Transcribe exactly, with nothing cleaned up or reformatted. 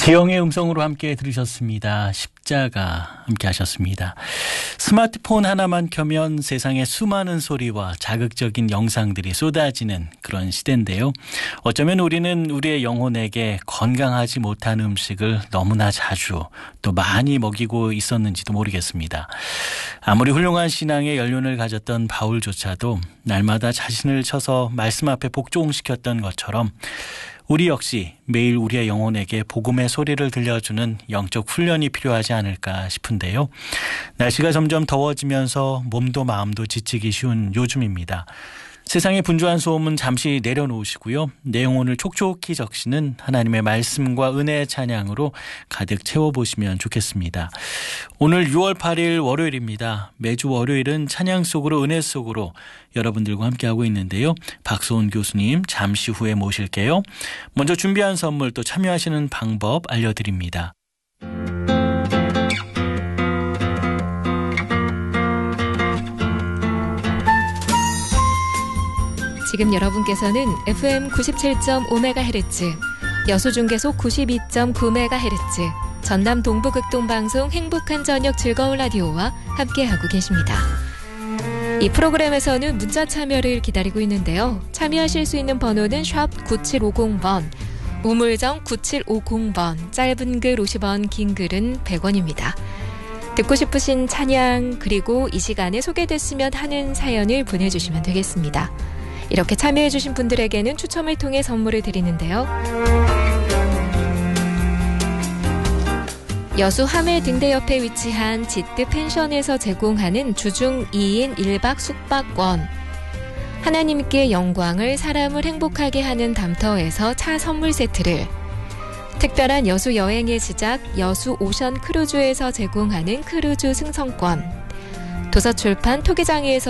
기영의 음성으로 함께 들으셨습니다. 십자가 함께 하셨습니다. 스마트폰 하나만 켜면 세상의 수많은 소리와 자극적인 영상들이 쏟아지는 그런 시대인데요. 어쩌면 우리는 우리의 영혼에게 건강하지 못한 음식을 너무나 자주 또 많이 먹이고 있었는지도 모르겠습니다. 아무리 훌륭한 신앙의 연륜을 가졌던 바울조차도 날마다 자신을 쳐서 말씀 앞에 복종시켰던 것처럼 우리 역시 매일 우리의 영혼에게 복음의 소리를 들려주는 영적 훈련이 필요하지 않을까 싶은데요. 날씨가 점점 더워지면서 몸도 마음도 지치기 쉬운 요즘입니다. 세상의 분주한 소음은 잠시 내려놓으시고요. 내 영혼을 촉촉히 적시는 하나님의 말씀과 은혜의 찬양으로 가득 채워보시면 좋겠습니다. 오늘 유월 팔일 월요일입니다. 매주 월요일은 찬양 속으로 은혜 속으로 여러분들과 함께하고 있는데요. 박소은 교수님 잠시 후에 모실게요. 먼저 준비한 선물 또 참여하시는 방법 알려드립니다. 지금 여러분께서는 에프엠 구십칠 점 오 메가헤르츠, 여수중계소 구십이 점 구 메가헤르츠, 전남 동부극동방송 행복한 저녁 즐거운 라디오와 함께하고 계십니다. 이 프로그램에서는 문자 참여를 기다리고 있는데요. 참여하실 수 있는 번호는 샵 구칠오공 번, 우물정 구칠오공 번, 짧은 글 오십 원, 긴 글은 백 원입니다. 듣고 싶으신 찬양 그리고 이 시간에 소개됐으면 하는 사연을 보내주시면 되겠습니다. 이렇게 참여해주신 분들에게는 추첨을 통해 선물을 드리는데요. 여수 하멜 등대 옆에 위치한 지트 펜션에서 제공하는 주중 이 인 일 박 숙박권, 하나님께 영광을 사람을 행복하게 하는 담터에서 차 선물 세트를, 특별한 여수 여행의 시작 여수 오션 크루즈에서 제공하는 크루즈 승선권, 도서출판 토기장에서